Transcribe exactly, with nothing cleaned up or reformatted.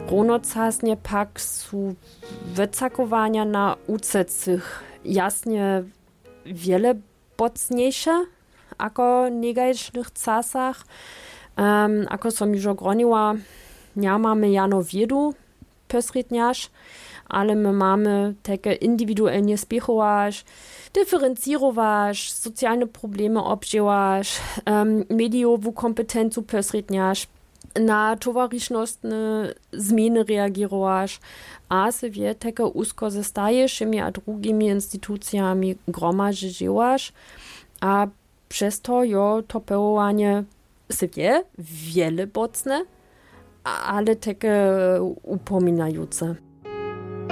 Ronocasnie pak su wycakowania na ucecych jasnie wiele bocniejsze ako negajsznych czasach. Um, ako som już ogroniła, nie mamy jano wiedu pesritniaż, ale my mamy takie indywidualnie spiechować, dyferencjować, socjalne problemy obdziewać, um, mediową kompetencję pesritniaż, na towarzysznostne zmiany reagirować, a se wie takie usko ze stajejszymi a drugimi instytucjami gromadźić, a przez to jo to pełowanie se wie wiele bocne, ale takie upominające.